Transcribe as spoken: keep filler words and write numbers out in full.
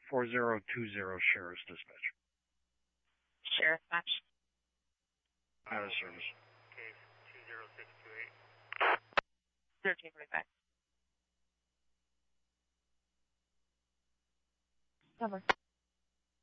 four zero two zero Sheriff's Dispatch. Sheriff Match. Out of service. Case two zero six two eight. thirteen forty-five. Cover.